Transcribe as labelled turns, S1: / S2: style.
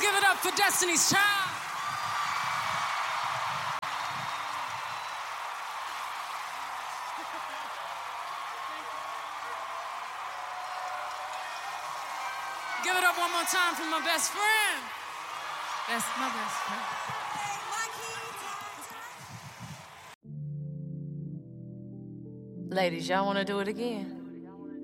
S1: give it up for Destiny's Child. Give it up one more time for my best friend. That's my best friend. Ladies, y'all want to do it again?